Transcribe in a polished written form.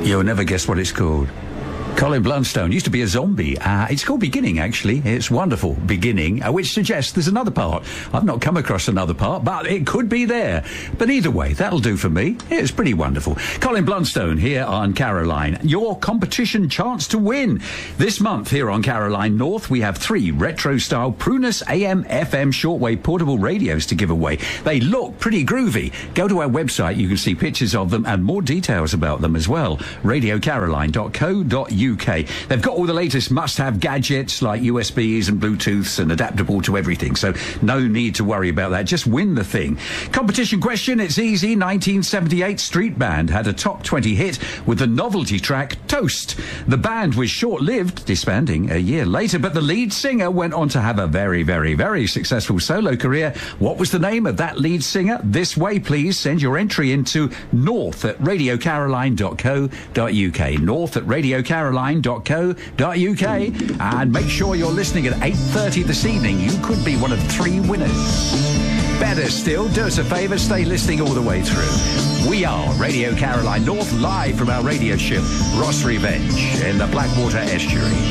You'll never guess what it's called. Colin Blunstone used to be a zombie. It's called Beginning, actually. It's wonderful, Beginning, which suggests there's another part. I've not come across another part, but it could be there. But either way, that'll do for me. It's pretty wonderful. Colin Blunstone here on Caroline. Your competition chance to win. This month here on Caroline North, we have 3 retro-style Prunus AM/FM shortwave portable radios to give away. They look pretty groovy. Go to our website. You can see pictures of them and more details about them as well. radiocaroline.co.uk. They've got all the latest must-have gadgets like USBs and Bluetooths and adaptable to everything, so no need to worry about that. Just win the thing. Competition question, it's easy. 1978 Street Band had a top 20 hit with the novelty track Toast. The band was short-lived, disbanding a year later, but the lead singer went on to have a very, very, very successful solo career. What was the name of that lead singer? This way, please. Send your entry into north@radiocaroline.co.uk. north@radiocaroline.co.uk, and make sure you're listening at 8:30 this evening. You could be one of 3 winners. Better still, do us a favour, stay listening all the way through. We are Radio Caroline North, live from our radio ship Ross Revenge in the Blackwater Estuary.